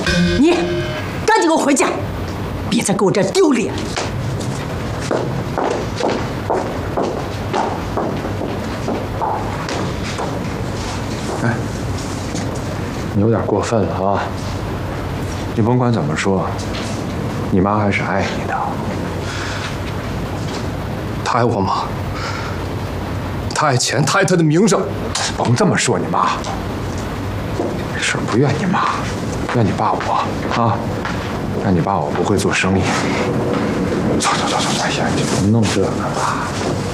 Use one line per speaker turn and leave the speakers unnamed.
你赶紧给我回家，别再给我这儿丢脸！
哎，你有点过分了啊！你甭管怎么说，你妈还是爱你的。
她爱我吗？她爱钱，她爱她的名声。
甭这么说你妈，这事不怨你妈，怨你爸我啊！怨你爸我不会做生意。走，哎呀，你弄这个吧。